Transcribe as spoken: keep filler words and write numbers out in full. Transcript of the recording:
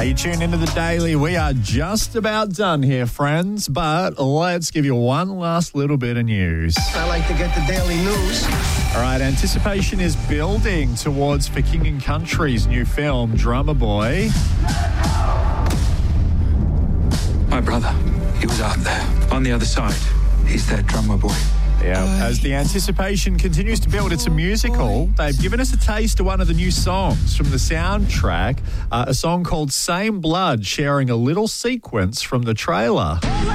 Are you tuned into the Daily? We are just about done here, friends, but let's give you one last little bit of news. I like to get the daily news. All right, anticipation is building towards For King and Country's new film, Drummer Boy. My brother, he was out there, on the other side. He's that drummer boy. Yeah, as the anticipation continues to build, it's a musical. They've given us a taste of one of the new songs from the soundtrack, uh, a song called Same Blood, sharing a little sequence from the trailer.